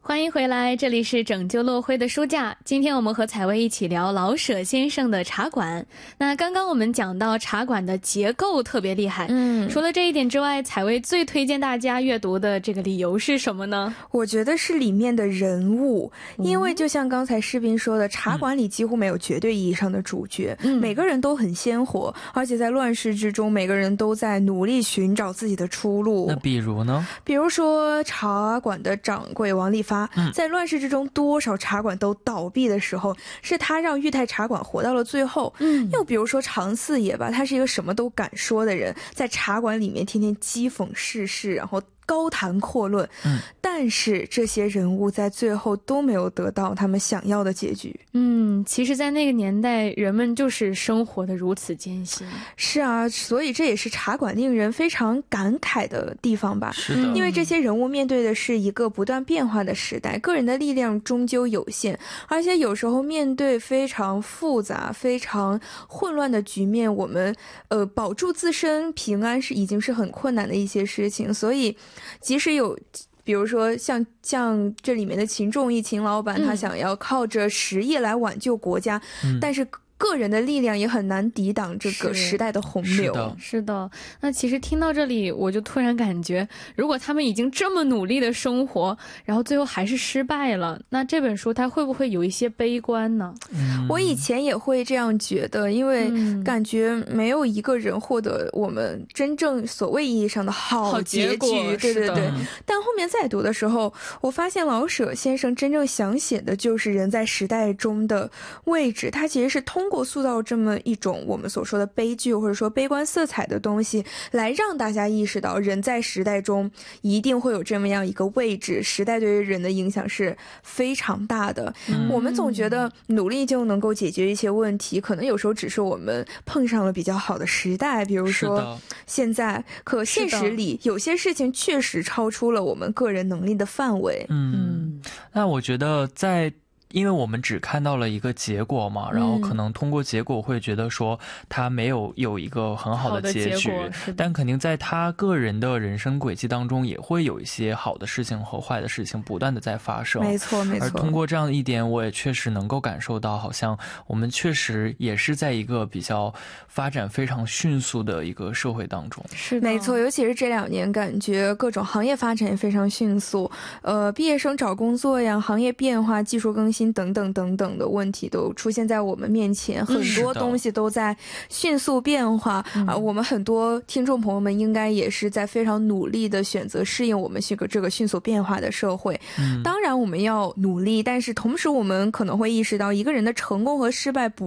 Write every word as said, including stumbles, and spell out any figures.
欢迎回来，这里是拯救落灰的书架。今天我们和采薇一起聊老舍先生的茶馆。那刚刚我们讲到茶馆的结构特别厉害，嗯，除了这一点之外，采薇最推荐大家阅读的这个理由是什么呢？ 我觉得是里面的人物，因为就像刚才士斌说的，茶馆里几乎没有绝对意义上的主角，嗯，每个人都很鲜活，而且在乱世之中，每个人都在努力寻找自己的出路。 那比如呢？ 比如说茶馆的掌柜王利发，嗯，在乱世之中多少茶馆都倒闭的时候，是他让裕泰茶馆活到了最后。嗯，又比如说常四爷吧，他是一个什么都敢说的人，在茶馆里面天天讥讽世事，然后高谈阔论，嗯，但是这些人物在最后都没有得到他们想要的结局。 嗯，其实在那个年代，人们就是生活的如此艰辛。 是啊，所以这也是茶馆令人非常感慨的地方吧。 是的， 因为这些人物面对的是一个不断变化的时代，个人的力量终究有限，而且有时候面对非常复杂、非常混乱的局面，我们呃保住自身平安是已经是很困难的一些事情，所以即使有比如说像像这里面的秦仲义秦老板，他想要靠着实业来挽救国家，嗯，但是个人的力量也很难抵挡这个时代的洪流。 是的，是的。那其实听到这里，我就突然感觉，如果他们已经这么努力的生活，然后最后还是失败了，那这本书它会不会有一些悲观呢？ 嗯，我以前也会这样觉得，因为感觉没有一个人获得我们真正所谓意义上的好结局。对对对。但后面再读的时候，我发现老舍先生真正想写的就是人在时代中的位置，他其实是通通过塑造这么一种我们所说的悲剧或者说悲观色彩的东西，来让大家意识到人在时代中一定会有这么样一个位置，时代对于人的影响是非常大的。嗯，我们总觉得努力就能够解决一些问题，可能有时候只是我们碰上了比较好的时代，比如说现在，可现实里有些事情确实超出了我们个人能力的范围。 嗯，那我觉得在因为我们只看到了一个结果嘛，然后可能通过结果会觉得说他没有有一个很好的结局，但肯定在他个人的人生轨迹当中也会有一些好的事情和坏的事情不断的在发生。 没错没错。 而通过这样的一点，我也确实能够感受到，好像我们确实也是在一个比较发展非常迅速的一个社会当中。 是的，没错，尤其是这两年，感觉各种行业发展也非常迅速，呃，毕业生找工作呀，行业变化、技术更新等等等等的问题都出现在我们面前，很多东西都在迅速变化，嗯，啊，我们很多听众朋友们应该也是在非常努力的选择适应我们这个这个迅速变化的社会。嗯，当然我们要努力，但是同时我们可能会意识到一个人的成功和失败不